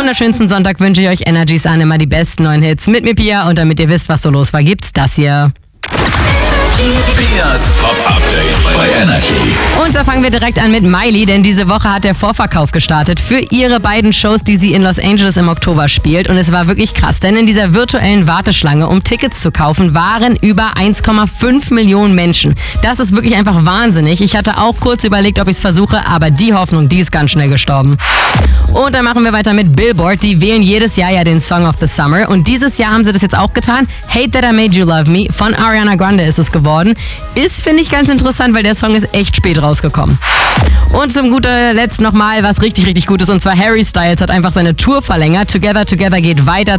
wunderschönsten Sonntag wünsche ich euch. Energy an, immer die besten neuen Hits mit mir, Pia. Und damit ihr wisst, was so los war, gibt's das hier. Pias Pop-Update bei Energy. Und da fangen wir direkt an mit Miley, denn diese Woche hat der Vorverkauf gestartet für ihre beiden Shows, die sie in Los Angeles im Oktober spielt. Und es war wirklich krass, denn in dieser virtuellen Warteschlange, um Tickets zu kaufen, waren über 1,5 Millionen Menschen. Das ist wirklich einfach wahnsinnig. Ich hatte auch kurz überlegt, ob ich es versuche, aber die Hoffnung, die ist ganz schnell gestorben. Und dann machen wir weiter mit Billboard. Die wählen jedes Jahr ja den Song of the Summer. Und dieses Jahr haben sie das jetzt auch getan. Hate That I Made You Love Me von Ariana Grande ist es geworden. Ist, finde ich, ganz interessant, weil der Song ist echt spät rausgekommen. Und zum guter Letzt nochmal was richtig, richtig Gutes. Und zwar Harry Styles hat einfach seine Tour verlängert. Together Together geht weiter